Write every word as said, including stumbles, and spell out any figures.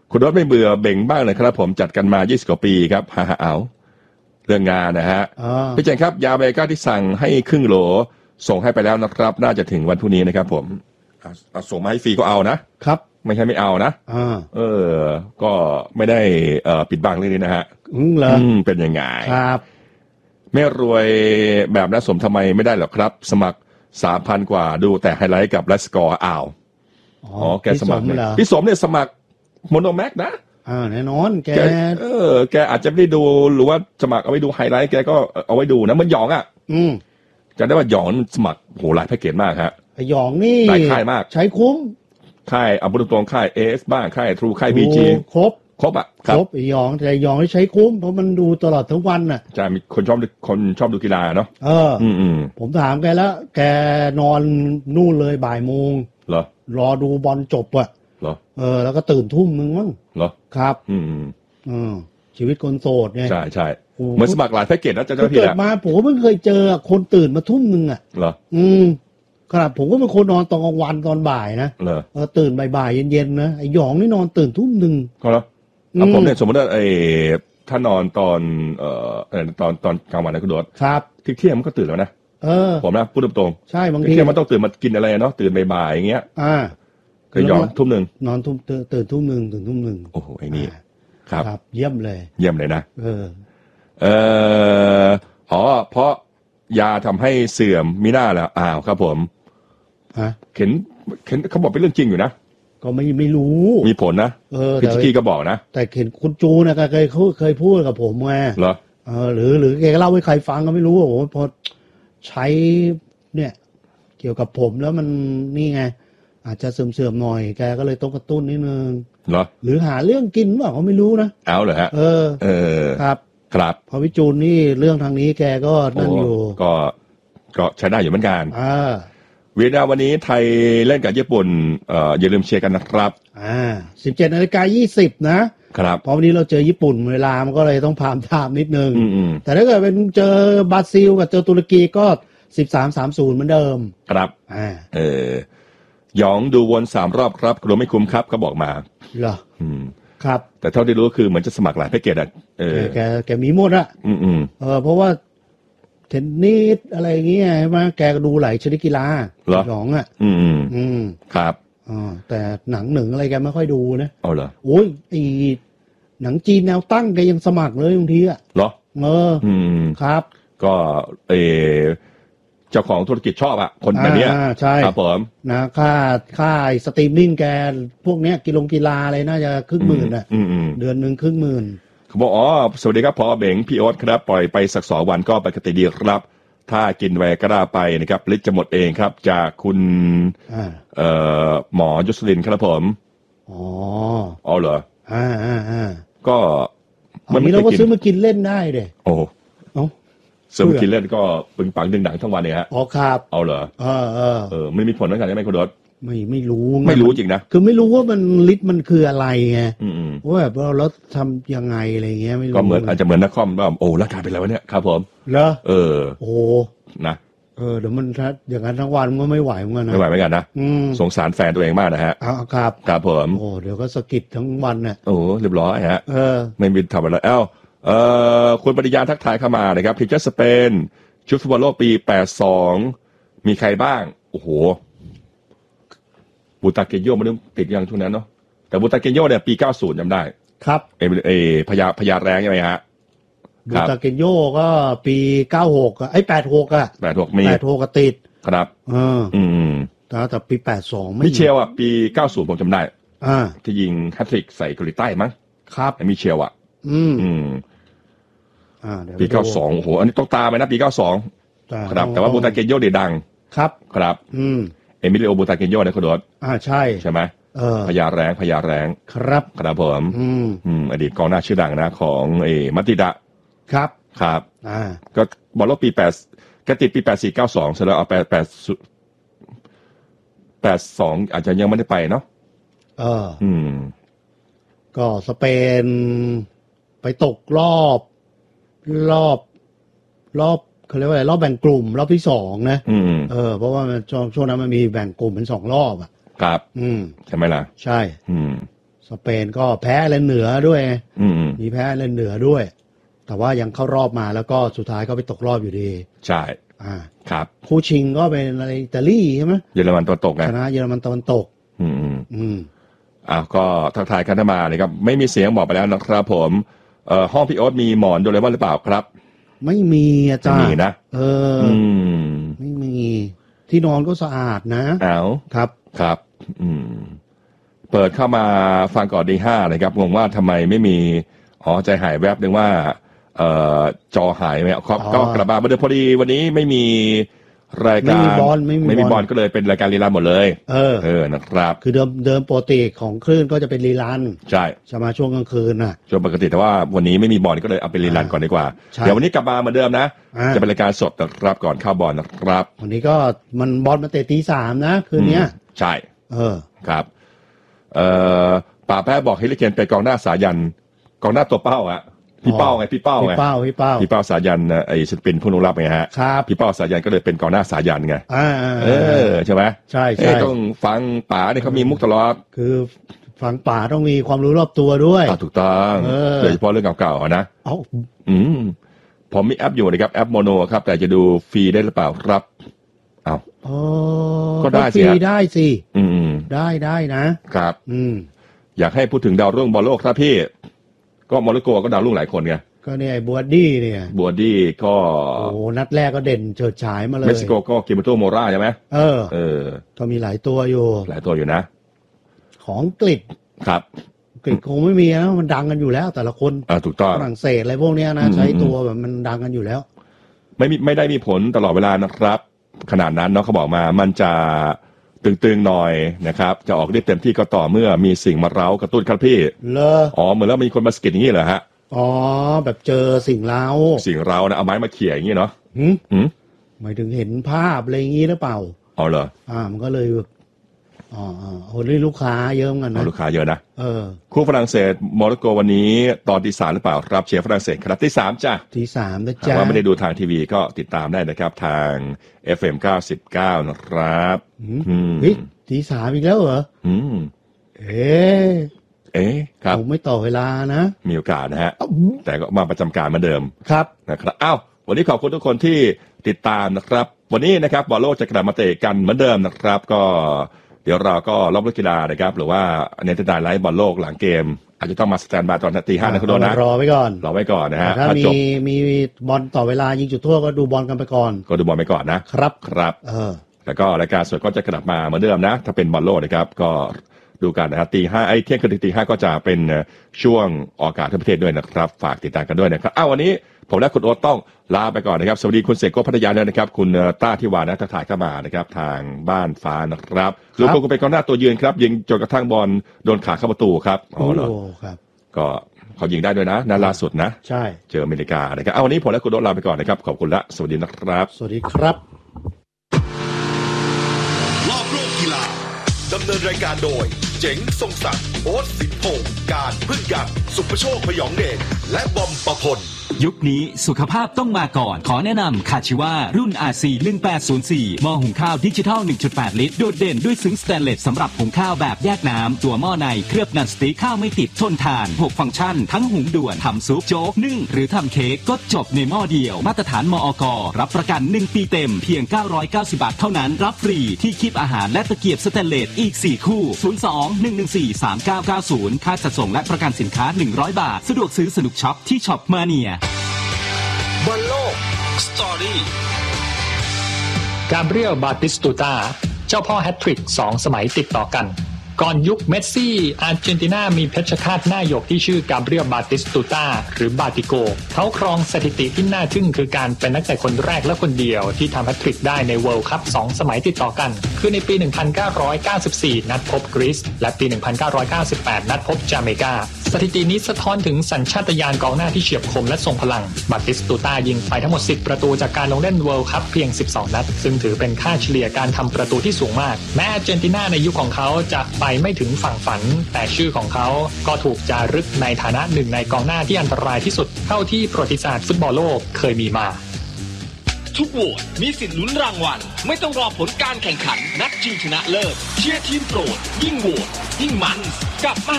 คุณรถไม่เบื่อเบ่งบ้างเลยครับผมจัดกันมายี่สิบกว่าปีครับฮ่าฮ่าเอาเรื่องงานนะฮะพี่เจนครับยาเบก้าที่สั่งให้ครึ่งโหลส่งให้ไปแล้วนะครับน่าจะถึงวันพรุ่งนี้นะครับผมเอาส่งมาให้ฟรีก็เอานะครับไม่ใช่ไม่เอานะเออก็ไม่ได้เอ่อปิดบังเรื่องนี้นะฮะอืมเหรอเป็นยังไงครับไม่รวยแบบน่าสมทำไมไม่ได้หรอครับสมัครสามพันกว่าดูแต่ไฮไลท์กับไลฟ์สกอร์อ้าวอ๋อแกสมัครเนี่ยพี่สมเนี่ยสมัครโมโนแม็กนะอ่าแน่นอนแกเออแกอาจจะไม่ได้ดูหรือว่าสมัครเอาไว้ดูไฮไลท์แกก็เอาไว้ดูนะมันหยองอ่ะอืมจะได้ว่าหยองสมัครโหหลายแพ็กเกจมากฮะหยองนี่หลายค่ายมากใช้คุ้มค่ายเอาพูดตรงๆค่ายเอสบ้างค่ายทรูค่ายบีจีครบครบอ่ะครบไอ้หยองแต่หยองที่ใช้คุ้มเพราะมันดูตลอดทั้งวันน่ะจะมีคนชอบคนชอบดูกีฬาเนาะเอออืมผมถามแกแล้วแกนอนนู่นเลยบ่ายโมงเหรอรอดูบอลจบอ่ะเหรอเออแล้วก็ตื่นทุ่มนึงมั้งเหรอครับอืมอืมชีวิตคนโสดไงใช่ใช่เหมือนสมัครหลายแพ็กเกจนะจะได้พี่เกิดมาผมก็ไม่เคยเจอคนตื่นมาทุ่มนึงอ่ะเหรออืมขนาดผมก็เป็นคนนอนตอนกลางวันตอนบ่ายนะเหรอเออตื่นบ่ายๆเย็นๆนะไอ้หยองนี่นอนตื่นทุ่มนึงก็แล้วผมเนี่ยสมมติว่าไอ้ถ้านอนตอนเอ่อตอนตอนกลางวันนะคุณโดดครับเที่ยงมันก็ตื่นแล้วนะเออผมนะพูดตรงๆใช่บางทีเที่ยงมันต้องตื่นมากินอะไรเนาะตื่นบ่ายๆอย่างเงี้ยอ่าเคยหยองทุ่มนึงนอนทุ่มตื่นทุ่มนึงตื่นทุ่มนึงโอ้โหไอ้นี่ครับครับเยี่ยมเลยเยี่ยมเลยนะเออเอออ๋อเพราะยาทำให้เสื่อมมีหน้าแล้วอ้าวครับผมฮะเข็นเข็นเขาบอกเป็นเรื่องจริงอยู่นะก็ไม่ไม่รู้มีผลนะเออพี่ชิกี้ก็บอกนะแต่เห็นคุณจูนะเคยเขาเคยพูดกับผมไงเหรอเออหรือหรือแกเล่าให้ใครฟังก็ไม่รู้โอ้โหพอใช้เนี่ยเกี่ยวกับผมแล้วมันนี่ไงอาจจะเสื่อมๆหน่อยแกก็เลยต้องกระตุ้นนิดนึงเหรอหรือหาเรื่องกินว่าเขาไม่รู้นะเอาเหรอฮะเออเออครับครับพอวิจูนนี่เรื่องทางนี้แกก็นั่นอยู่ก็ก็ใช้ได้อยู่เหมือนกันอ่าเวียดนามวันนี้ไทยเล่นกับญี่ปุ่นเอ่ออย่าลืมเชียร์กันนะครับอ่า สิบเจ็ดนาฬิกายี่สิบนะครับเพราะวันนี้เราเจอญี่ปุ่นเวลามันก็เลยต้องพามไทม์นิดนึงแต่ถ้าเกิดเป็นเจอบราซิลกับเจอตุรกีก็ สิบสามสามศูนย์ เหมือนเดิมครับอ่าเออหยองดูวนสามรอบครับกลัวไม่คุ้มครับก็บอกมาเหรออืมครับแต่เท่าที่รู้คือเหมือนจะสมัครหลายแพ็กเกจอ่ะเออแกแกมีหมดอ่ะอืมๆเออเพราะว่าเทนนิสอะไรอย่างเงี้ยใช่ไหมแกก็ดูหลายชนิดกีฬาหยองอ่ะอืมอืมครับอ๋อแต่หนังหนึ่งอะไรแกไม่ค่อยดูนะเอาเหรอโอ้ยไอหนังจีนแนวตั้งแกยังสมัครเลยบางทีอ่ะเหรอเอออืมครับก็เออเจ้าของธุรกิจชอบอ่ะคนแบบนี้ใช่ครับผมนะค่าค่าสตรีมมิ่งแกพวกเนี้ยกีฬากีฬาอะไรน่าจะครึ่งหมื่นอ่ะเดือนหนึ่งครึ่งหมื่นเขาบอกอ๋อสวัสดีครับพอเบงพี่โอ๊ตครับปล่อยไปสักสองวันก็ปกติดีครับถ้ากินแวกระไปนะครับฤทธิ์จะหมดเองครับจากคุณเอ่อหมอยศรินครับผมอ๋ออ๋อเหรออ่าอ่าอ่าก็มันไม่เราก็ซื้อมากินเล่นได้เด้โอ้เอ้าซื้อมากินเล่นก็ปึงปังดึงดังทั้งวันเนี่ยฮะอ๋อครับเอาเหรอเออเออเออไม่มีผลนั่นกันใช่ไหมคุณรถไม่ไม่รู้ไม่รู้จริงนะคือไม่รู้ว่ามันฤทธิ์มันคืออะไรไงว่าแบบเราทำยังไงอะไรเงี้ยไม่รู้ก็เหมือนอาจจะเหมือนนักคอมว่าโอ้ร่างกายเป็นอะไรวะเนี่ยครับผมเหรอเออโอ้นะเออเดี๋ยวมันถ้าอย่างนั้นทั้งวันมันก็ไม่ไหวเหมือนกันนะไม่ไหวเหมือนกันนะสงสารแฟนตัวเองมากนะฮะอ๋อครับครับผมโอ้เดี๋ยวก็สะกิดทั้งวันเนี่ยโอ้เรียบร้อยฮะเออไม่มีทำอะไรเอ้าเอ่อคุณปริญญาทักทายเข้ามานะครับทีมชาติสเปนชุดฟุตบอลโลกปีแปดสิบสองมีใครบ้างโอ้โหบูตาเกโยมันติดยังช่วงนั้นเนาะแต่บูตาเกโยเนี่ยปีเก้าสิบจำได้ครับเอเอพญาพญาแรงใช่ไหมฮะบูตาเกโยก็ปีเก้าหกอ่ะไอ้แปดหกอ่ะแปดหกมีแปดหกก็ติดครับเอออืมแต่แต่ปีแปดสองไม่มิเชลอ่ะปีเก้าสิบผมจำได้อ่าที่ยิงแฮตทริกใส่เกาหลีใต้มั้งครับมิเชลอ่ะอืมอืมอ่าปีเก้าสองโอ้โหอันนี้ต้องตามไปนะปีเก้าสองครับแต่ว่าบูตาเกโยเด่นดังครับครับอืมเอมิลิโอบูตาเกโยนะคุณโดดอ่าใช่ใช่ไหมเออพญาแรงพญาแรงครับครับผมอืมอืมอดีตกองหน้าชื่อดังนะของเอมัตติดะครับครับอ่าก็บอลโลกปีแปดกติดปีแปดสี่เก้าสองเสร็จแล้วเอาแปดแปดแปดสองอาจจะยังไม่ได้ไปเนาะเอออืมก็สเปนไปตกรอบรอบรอบเขาเรียกว่าอะไรรอบแบ่งกลุ่มรอบที่สองนะเออเพราะว่าช่วงช่วงนั้นมันมีแบ่งกลุ่มเป็นสองรอบอ่ะครับอืมใช่ไหมล่ะใช่อืมสเปนก็แพ้แลนเหนือด้วยมีแพ้แลนเหนือด้วยแต่ว่ายังเข้ารอบมาแล้วก็สุดท้ายก็ไปตกรอบอยู่ดีใช่อ่าครับคู่ชิงก็เป็นอะไรอิตาลีใช่ไหมเยอรมันตะวันตกไงชนะเยอรมันตะวันตกอืมอืมอ้าวก็ทักทายกันมาเลยครับไม่มีเสียงบอกไปแล้วนะครับผมเอ่อห้องพี่โอ๊ตมีหมอนโดเรมอนหรือเปล่าครับไม่มีอาจารย์ไม่มีนะเอออืมไม่มีที่นอนก็สะอาดนะอ้าวครับครับอืมเปิดเข้ามาฟังก่อนดีห้านะครับงงว่าทำไมไม่มีอ๋อใจหายแวบนึงว่าเอ่อจอหายไหมครับก็กลับมาเดิมพอดีวันนี้ไม่มีรายการไม่มีบอลไม่มีไม่มีบอลก็เลยเป็นรายการรีลันหมดเลยเออเออนะครับคือเดิมเดิมปกติของคลื่นก็จะเป็นรีลันใช่จะมาช่วงกลางคืนน่ะช่วงปกติแต่ว่าวันนี้ไม่มีบอลก็เลยเอาเป็นรีลันก่อนดีกว่าเดี๋ยววันนี้กลับมาเหมือนเดิมนะจะเป็นรายการสดนะครับก่อนเข้าบอลนะครับวันนี้ก็มันบอลมาเตะตีสามนะคืนนี้ใช่เออครับเอ่อป่าแพ้บอกเฮลิเคนเป็นกองหน้าสายันกองหน้าตัวเป้าอะพี่เป้าไงพี่เป้าไงพี่เป้าพี่เป้าพี่เป้าสายันไอ้ศิลปินผู้นุ่งรับไงฮะครับพี่เป้าสายันก็เลยเป็นกองหน้าสายันไงอ่าเออใช่ไหมใช่ใช่ต้องฟังป๋าเนี่ยเขามีมุกตลอดคือฟังป๋าต้องมีความรู้รอบตัวด้วยถูกต้องโดยเฉพาะเรื่องเก่าๆนะเอ้าอืมผมมีแอปอยู่นะครับแอปโมโนครับแต่จะดูฟรีได้หรือเปล่าครับเอ้าอ๋อก็ได้สิได้สิอืมได้ได้นะครับอืมอยากให้พูดถึงดาวรุ่งบอลโลกครับพี่ก็โมร็อกโกก็ดาวรุ่งหลายคนไงก็เนี่ยบัวดี้เนี่ยบัวดี้ก็โอ้นัดแรกก็เด่นเฉิดฉายมาเลยเม็กซิโกก็กิมโตโมราใช่ไหมเออเออก็มีหลายตัวอยู่หลายตัวอยู่นะของอังกฤษครับอังกฤษคงไม่มีนะมันดังกันอยู่แล้วแต่ละคนอ่าถูกต้องฝรั่งเศสอะไรพวกนี้นะใช้ตัวแบบมันดังกันอยู่แล้วไม่มีไม่ได้มีผลตลอดเวลานะครับขนาดนั้นเนาะเขาบอกมามันจะตึงๆหน่อยนะครับจะออกฤทธิ์เต็มที่ก็ต่อเมื่อมีสิ่งมาเร้ากระตุ้นครับพี่เหรออ๋อเหมือนแล้วมีคนมาสกิดอย่างนี้เหรอฮะอ๋อแบบเจอสิ่งเร้าสิ่งเร้านะเอาไม้มาเขี่ยอย่างนี้เนาะหืมหืมหมายถึงเห็นภาพอะไรอย่างนี้หรือเปล่าอ๋อเหรออ่ามันก็เลยอ๋ออ๋อโหนี่ลูกค้าเยอะเหมือนกันนะลูกค้าเยอะนะเออคู่ฝรั่งเศสโมร็อกโกวันนี้ตอนที่สามหรือเปล่าครับเชียร์ฝรั่งเศสครับที่สามจ้ะที่สามนะจ๊ะว่าไม่ได้ดูทางทีวีก็ติดตามได้นะครับทาง เอฟ เอ็ม เก้าสิบเก้านะครับอืมเฮ้ยที่สามอีกแล้วเหรออืมเอ๊ะเอ๊ะครับผมไม่ต่อเวลานะมีโอกาสนะฮะแต่ก็มาประจำการเหมือนเดิมครับนะครับอ้าววันนี้ขอบคุณทุกคนที่ติดตามนะครับวันนี้นะครับบอลโลกจะกลับมาเตะกันเหมือนเดิมนะครับก็เดี๋ยวเราก็รอบฤดูกาลนะครับหรือว่าเนเธอร์แลนด์ไลฟ์บอลโลกหลังเกมอาจจะต้องมาสแตนบายตอนตีห้านะคุณโดนนะรอไว้ก่อนรอไว้ก่อนนะฮะถ้ามีมีบอลต่อเวลายิงจุดโทษก็ดูบอลกันไปก่อนก็ดูบอลไปก่อนนะครับครับเออแล้วก็รายการสดก็จะกลับมาเหมือนเดิมนะถ้าเป็นบอลโลกนะครับก็ดูกันนะครับตีห้าไอ้เที่ยงคืนถึงตีห้าก็จะเป็นช่วงออกอากาศทั่วประเทศด้วยนะครับฝากติดตามกันด้วยนะครับอ้าววันนี้ผมและคุณโอ๊ตต้องลาไปก่อนนะครับสวัสดีคุณเสกโกพัทยาด้วยนะครับคุณต้าทิวานะทักทายเข้ามานะครับทางบ้านฟ้านะครับลูกโกเป็นกองหน้าตัวยืนครับยิงจนกระทั่งบอลโดนขาเข้าประตูครับอ๋อเหรอครับก็เขายิงได้ด้วยนะนัดล่าสุดนะใช่เจออเมริกานะครับอ้าววันนี้ผมและคุณโอ๊ตลาไปก่อนนะครับขอบคุณละสวัสดีนะครับสวัสดีครับรอบโลกกีฬาดำเนินรายการโดยเจ๋งทรงศักดิ์โอ๊ตสินพงษ์การพึ่งยักษ์สุภโชคพยองเดชและบอมประพลยุคนี้สุขภาพต้องมาก่อนขอแนะนำคาชิวารุ่น อาร์ ซี หนึ่งแปดศูนย์สี่ หม้อหุงข้าวดิจิทัล หนึ่งจุดแปด ลิตรโดดเด่นด้วยซึ้งสแตนเลสสำหรับหุงข้าวแบบแยกน้ำตัวหม้อในเคลือบนันสติ๊กข้าวไม่ติดทนทานหกฟังก์ชันทั้งหุงด่วนทำซุปโจ๊กนึ่งหรือทำเค้กก็จบในหม้อเดียวมาตรฐานมอก.รับประกันหนึ่งปีเต็มเพียงเก้าร้อยเก้าสิบบาทเท่านั้นรับฟรีที่คีบอาหารและตะเกียบสแตนเลสอีกสี่คู่ศูนย์ สอง หนึ่ง หนึ่ง สี่ สาม เก้า เก้า ศูนย์ค่าจัดส่งและประกันสินค้าหนึ่งร้อยบาทสะดวกซื้อสนุกช็อปที่ช็อปมาเนียบอลโลกสตอรี่กาเบรียล บาติสตูตาเจ้าพ่อแฮตทริกสองสมัยติดต่อกันก่อนยุคเมสซี่อาร์เจนตินามีเพชรฆาตหน้าหยกที่ชื่อกาเบรียล บาติสตูตาหรือบาติโกเขาครองสถิติที่น่าทึ่งคือการเป็นนักเตะคนแรกและคนเดียวที่ทำแฮตทริกได้ในเวิลด์คัพสองสมัยติดต่อกันคือในปีหนึ่งพันเก้าร้อยเก้าสิบสี่นัดพบกรีซและปีหนึ่งพันเก้าร้อยเก้าสิบแปดนัดพบจาเมกาสถิตินี้สะท้อนถึงสัญชาตญาณกองหน้าที่เฉียบคมและทรงพลังบาติสตูตายิงไปทั้งหมดสิบประตูจากการลงเล่นเวิลด์คัพเพียงสิบสองนัดซึ่งถือเป็นค่าเฉลี่ยการทำประตูที่สูงมากแม้อาร์เจนตินาในยุคของเขาจะไปไม่ถึงฝั่งฝันแต่ชื่อของเขาก็ถูกจารึกในฐานะหนึ่งในกองหน้าที่อันตรายที่สุดเท่าที่ประวัติศาสตร์ฟุตบอลโลกเคยมีมาทุกโหวตมีสิทธิ์ลุ้นรางวัลไม่ต้องรอผลการแข่งขันนัดชิงชนะเลิศเชียร์ทีมโปรดยิ่งโหวตยิ่งมันกับ